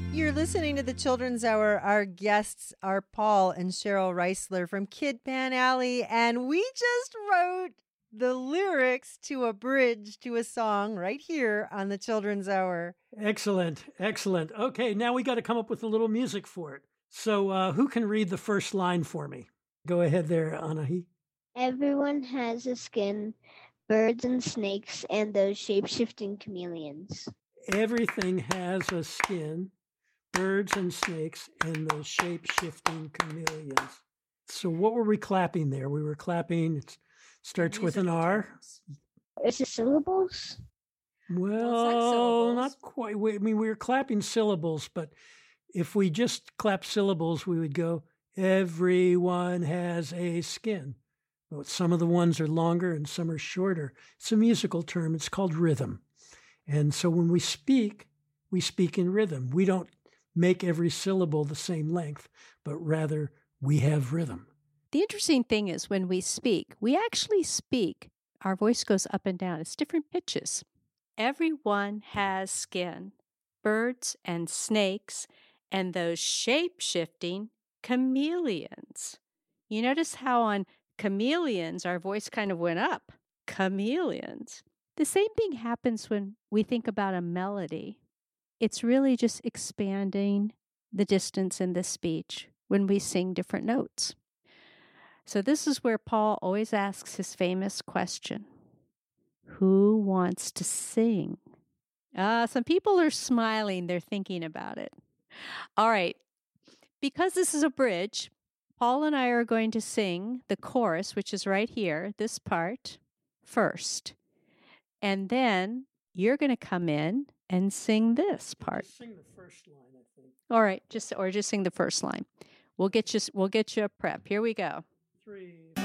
You're listening to the Children's Hour. Our guests are Paul and Cheryl Reisler from Kid Pan Alley, and we just wrote the lyrics to a bridge to a song right here on the Children's Hour. Excellent, excellent. Okay, now we got to come up with a little music for it. So who can read the first line for me? Go ahead there, Anahi. Everyone has a skin, birds and snakes, and those shape-shifting chameleons. Everything has a skin, birds and snakes, and those shape-shifting chameleons. So what were we clapping there? We were clapping, it starts with an R. Is it syllables? Well, not quite. I mean, we were clapping syllables, but if we just clap syllables, we would go, everyone has a skin. But some of the ones are longer and some are shorter. It's a musical term. It's called rhythm. And so when we speak in rhythm. We don't make every syllable the same length, but rather we have rhythm. The interesting thing is when we speak, we actually speak. Our voice goes up and down. It's different pitches. Everyone has skin, birds and snakes, and those shape-shifting chameleons. You notice how on chameleons, our voice kind of went up. Chameleons. The same thing happens when we think about a melody. It's really just expanding the distance in the speech when we sing different notes. So this is where Paul always asks his famous question. Who wants to sing? Some people are smiling. They're thinking about it. All right. Because this is a bridge, Paul and I are going to sing the chorus, which is right here, this part, first. And then you're going to come in and sing this part. Just sing the first line, I think. All right, just sing the first line. We'll get you a prep. Here we go. 3